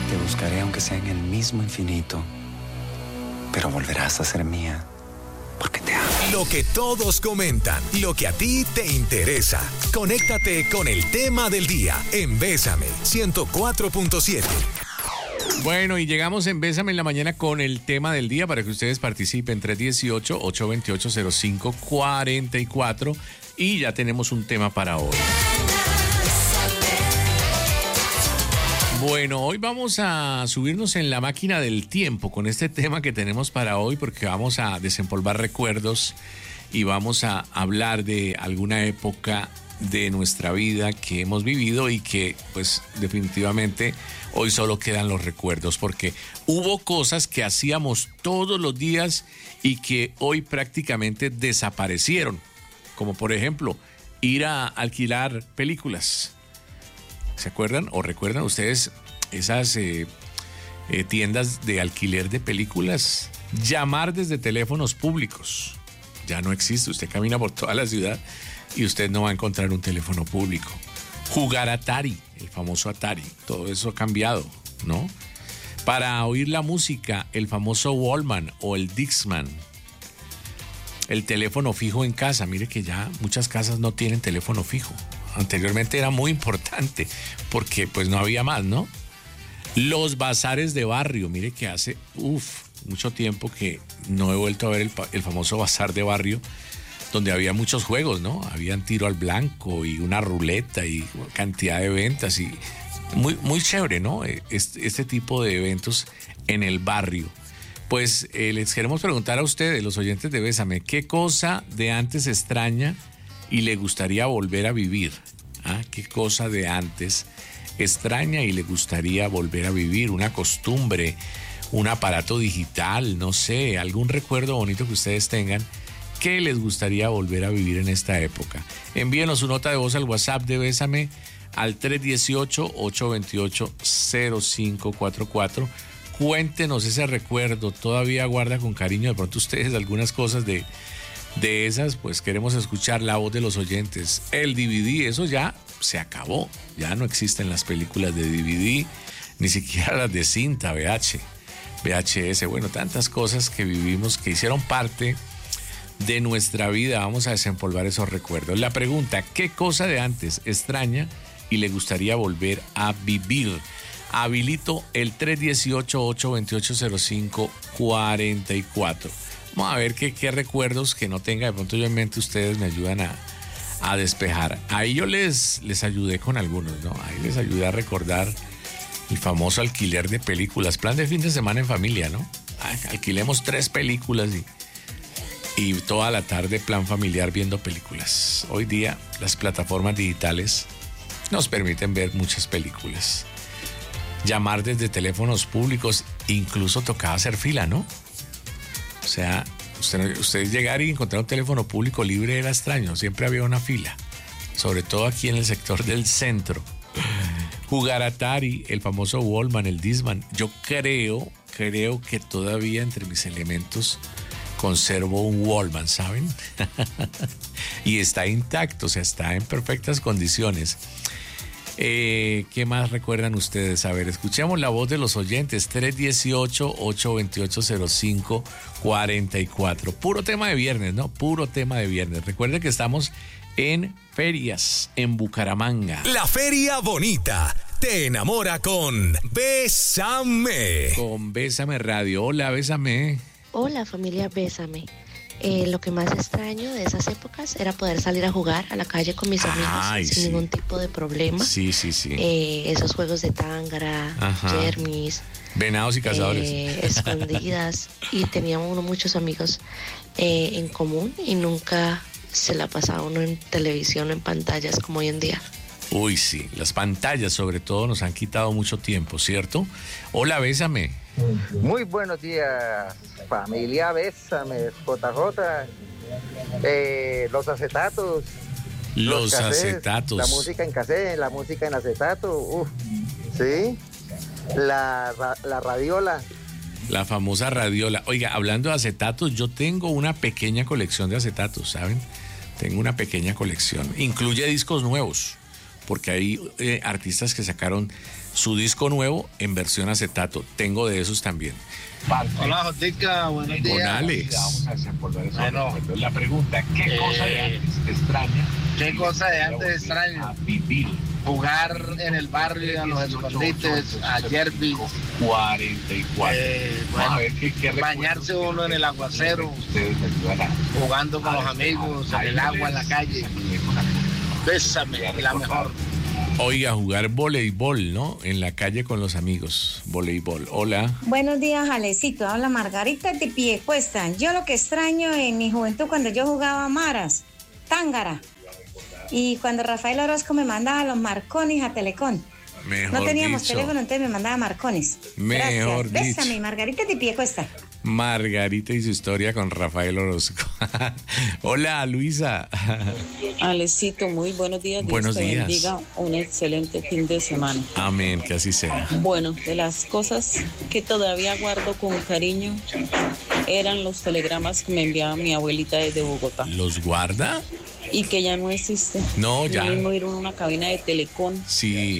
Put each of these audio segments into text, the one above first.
Te buscaré aunque sea en el mismo infinito, pero volverás a ser mía, porque te amo. Lo que todos comentan, lo que a ti te interesa. Conéctate con el tema del día en Bésame 104.7. Bueno, y llegamos en Bésame en la mañana con el tema del día para que ustedes participen. 318-828-0544 y ya tenemos un tema para hoy. Bueno, hoy vamos a subirnos en la máquina del tiempo con este tema que tenemos para hoy, porque vamos a desempolvar recuerdos y vamos a hablar de alguna época de nuestra vida que hemos vivido y que pues definitivamente hoy solo quedan los recuerdos, porque hubo cosas que hacíamos todos los días y que hoy prácticamente desaparecieron, como por ejemplo ir a alquilar películas. ¿Se acuerdan o recuerdan ustedes esas tiendas de alquiler de películas? Llamar desde teléfonos públicos. Ya no existe. Usted camina por toda la ciudad y usted no va a encontrar un teléfono público. Jugar Atari, el famoso Atari. Todo eso ha cambiado, ¿no? Para oír la música, el famoso Walkman o el Discman. El teléfono fijo en casa. Mire que ya muchas casas no tienen teléfono fijo. Anteriormente era muy importante porque pues no había más, ¿no? Los bazares de barrio, mire que hace mucho tiempo que no he vuelto a ver el famoso bazar de barrio donde había muchos juegos, ¿no? Habían tiro al blanco y una ruleta y cantidad de ventas y muy, muy chévere, ¿no? Este tipo de eventos en el barrio. Pues les queremos preguntar a ustedes, los oyentes de Bésame, ¿qué cosa de antes extraña y le gustaría volver a vivir? ¿Qué cosa de antes extraña y le gustaría volver a vivir? Una costumbre, un aparato digital, no sé, algún recuerdo bonito que ustedes tengan que les gustaría volver a vivir en esta época. Envíenos su nota de voz al WhatsApp de Bésame al 318-828-0544. Cuéntenos ese recuerdo, todavía guarda con cariño de pronto ustedes algunas cosas de esas, pues queremos escuchar la voz de los oyentes. El DVD, eso ya se acabó, ya no existen las películas de DVD, ni siquiera las de cinta, VHS, bueno, tantas cosas que vivimos que hicieron parte de nuestra vida. Vamos a desempolvar esos recuerdos. La pregunta, ¿qué cosa de antes extraña y le gustaría volver a vivir? Habilito el 318-828-0544. Vamos a ver qué recuerdos que no tenga de pronto yo en mente ustedes me ayudan a despejar. Ahí yo les ayudé con algunos, ¿no? Ahí les ayudé a recordar el famoso alquiler de películas, plan de fin de semana en familia, ¿no? Alquilemos 3 películas y toda la tarde plan familiar viendo películas. Hoy día las plataformas digitales nos permiten ver muchas películas. Llamar desde teléfonos públicos, incluso tocaba hacer fila, ¿no? O sea, usted llegar y encontrar un teléfono público libre era extraño, siempre había una fila, sobre todo aquí en el sector del centro. Jugar Atari, el famoso Walkman, el Discman. Yo creo que todavía entre mis elementos conservo un Walkman, ¿saben? Y está intacto, o sea, está en perfectas condiciones. ¿Qué más recuerdan ustedes? A ver, escuchemos la voz de los oyentes. 318-828-0544. Puro tema de viernes, ¿no? Puro tema de viernes. Recuerden que estamos en ferias en Bucaramanga. La Feria Bonita te enamora con Bésame. Con Bésame Radio. Hola, Bésame. Hola, familia Bésame. Lo que más extraño de esas épocas era poder salir a jugar a la calle con mis amigos sin ningún tipo de problema. Sí. Esos juegos de tángara, yermis, venados y cazadores, escondidas. Y teníamos muchos amigos en común y nunca se la pasaba uno en televisión o en pantallas como hoy en día. Uy, sí, las pantallas sobre todo nos han quitado mucho tiempo, ¿cierto? Hola, Bésame. Muy buenos días, familia Bésame, JJ, los acetatos. Los cassettes, acetatos. La música en cassette, la música en acetato, sí. La radiola. La famosa radiola. Oiga, hablando de acetatos, yo tengo una pequeña colección de acetatos, ¿saben? Tengo una pequeña colección. Incluye discos nuevos. porque hay artistas que sacaron su disco nuevo en versión acetato. Tengo de esos también. Hola, Jotica, buenos días. Con Alex. Vamos a desempolvar eso. Bueno, la pregunta, ¿qué cosa de antes te extraña? ¿Qué cosa de antes extraña? A vivir. Jugar en el barrio, a los escondites, a Jervis. 44. Vamos a ver qué bañarse uno en el aguacero. Ustedes me ayudan a... Jugando con los amigos, en el agua, en la calle. Bésame, la mejor. Oiga, jugar voleibol, ¿no? En la calle con los amigos. Voleibol. Hola. Buenos días, Alecito. Habla Margarita de Piedecuesta. Yo lo que extraño en mi juventud cuando yo jugaba maras, tángara. Y cuando Rafael Orozco me mandaba los marcones a Telecom. Mejor no teníamos dicho. teléfono, entonces me mandaba marcones. Mejor Gracias. dicho. Bésame, Margarita de Piedecuesta. Margarita y su historia con Rafael Orozco. Hola, Luisa. Alecito, muy buenos días. Buenos Dios te días. bendiga, un excelente fin de semana. Amén, que así sea. Bueno, de las cosas que todavía guardo con cariño eran los telegramas que me enviaba mi abuelita desde Bogotá ¿Los guarda? y que ya no existe. No, ya. Yo mismo ir a una cabina de Telecom. Sí.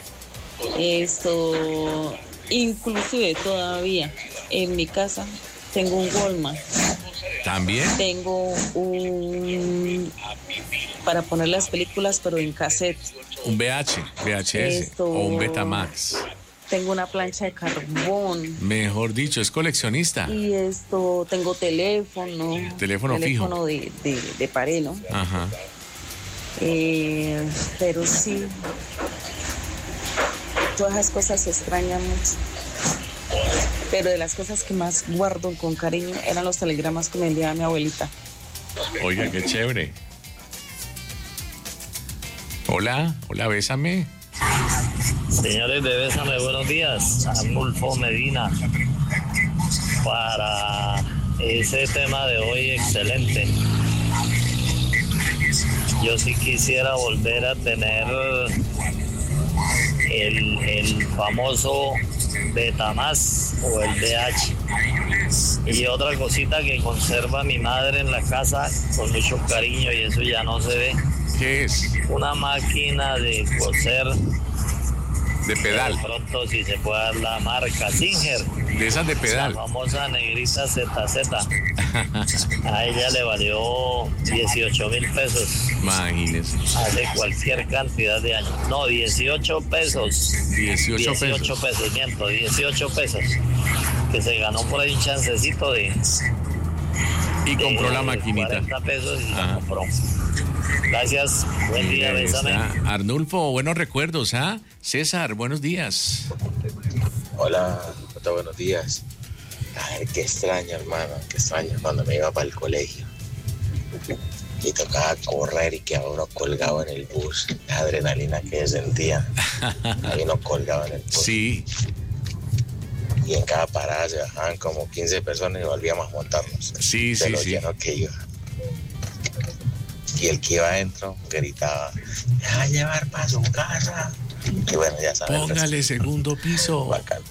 Esto, inclusive todavía en mi casa tengo un Walkman. ¿También? Tengo para poner las películas, pero en cassette. Un VHS Esto- o un Betamax. Tengo una plancha de carbón. Mejor dicho, es coleccionista. Y esto, tengo teléfono. Teléfono fijo. de pared, ¿no? Ajá. Pero sí, todas esas cosas se extrañan mucho. Pero de las cosas que más guardo con cariño eran los telegramas que me enviaba mi abuelita. Oiga, qué chévere. Hola, bésame. Señores de Bésame, buenos días. Arnulfo Medina. Para ese tema de hoy, excelente. Yo sí quisiera volver a tener el famoso Betamax o el VH. Y otra cosita que conserva mi madre en la casa con mucho cariño, y eso ya no se ve. ¿Qué es? Una máquina de coser. De pedal. De pronto, si se puede dar la marca Singer. De esas de pedal. La famosa negrita ZZ. A ella le valió 18,000 pesos. Imagínese. Hace cualquier cantidad de años. No, 18 pesos. 18 pesos, miento, 18 pesos. Que se ganó por ahí un chancecito de... Y compró la maquinita. 40 pesos y la compró. Gracias, buen día, Ahí bésame. está. Arnulfo, buenos recuerdos, ¿ah? César, buenos días. Hola, buenos días. Ay, qué extraño, hermano, qué extraño cuando me iba para el colegio y tocaba correr y quedaba uno colgado en el bus. La adrenalina que sentía. Ahí uno colgado en el bus. Sí. Y en cada parada se bajaban como 15 personas y volvíamos a montarnos. Sí, de sí, lo sí. lleno que iba. Y el que iba adentro gritaba, "Me va a llevar para su casa". Y bueno, ya saben. Póngale segundo piso. Bacán.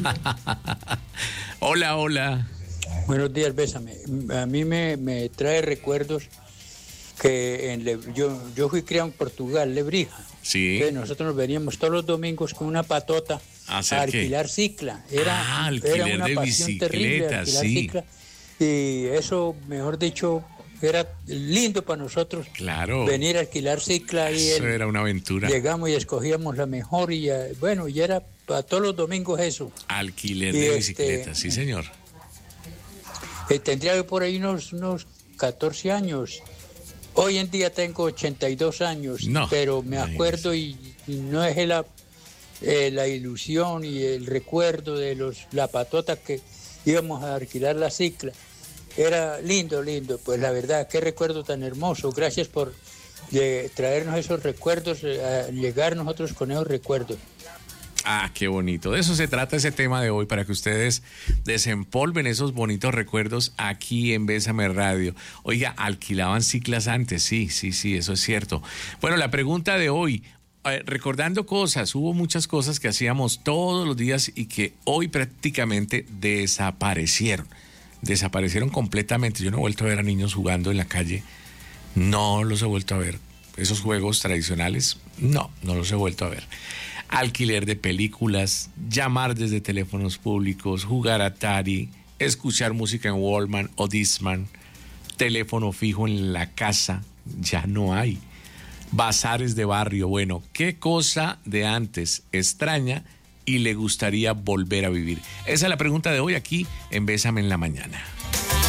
Hola. Buenos días, bésame. A mí me trae recuerdos que yo fui criado en Portugal, Lebrija. Sí. Entonces nosotros nos veníamos todos los domingos con una patota ¿A a hacer qué? alquilar cicla. Era alquiler una de pasión terrible bicicletas, alquilar sí. cicla. Y eso, mejor dicho, era lindo para nosotros. Claro. Venir a alquilar cicla y Eso era una aventura. llegamos y escogíamos la mejor y bueno, y era para todos los domingos eso. Alquiler Y de bicicletas, sí, señor. Tendría por ahí unos 14 años. Hoy en día tengo 82 años, No, pero me acuerdo y no es la ilusión y el recuerdo de la patota que íbamos a alquilar la cicla. Era lindo, pues la verdad, qué recuerdo tan hermoso. Gracias por traernos esos recuerdos, llegar nosotros con esos recuerdos. Ah, qué bonito. De eso se trata ese tema de hoy, para que ustedes desempolven esos bonitos recuerdos aquí en Bésame Radio. Oiga, alquilaban ciclas antes, sí, eso es cierto. Bueno, la pregunta de hoy, recordando cosas, hubo muchas cosas que hacíamos todos los días y que hoy prácticamente desaparecieron completamente. Yo no he vuelto a ver a niños jugando en la calle, no los he vuelto a ver. esos juegos tradicionales, no los he vuelto a ver. Alquiler de películas, llamar desde teléfonos públicos, jugar Atari, escuchar música en Walkman o Discman, teléfono fijo en la casa, ya no hay. Bazares de barrio, bueno, ¿qué cosa de antes extraña y le gustaría volver a vivir? Esa es la pregunta de hoy aquí en Bésame en la Mañana.